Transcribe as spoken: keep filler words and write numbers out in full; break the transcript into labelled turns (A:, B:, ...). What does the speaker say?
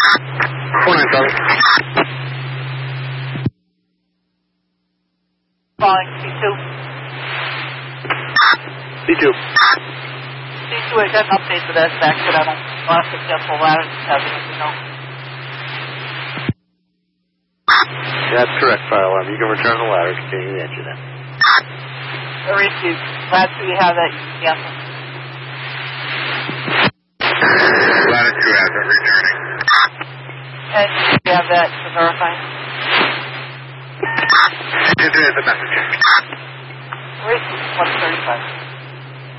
A: four nine seven.
B: Calling C two.
A: C two.
B: C two, I got an update for that back that I don't want to successful ladder just have anything else.
A: That's correct, fire alarm. You can return the ladder, continue the engine in.
B: Or received. Glad to have that. Yes.
A: Ladder two has it returning.
B: And you have that to verify?
A: Enter the message.
B: Received one thirty-five.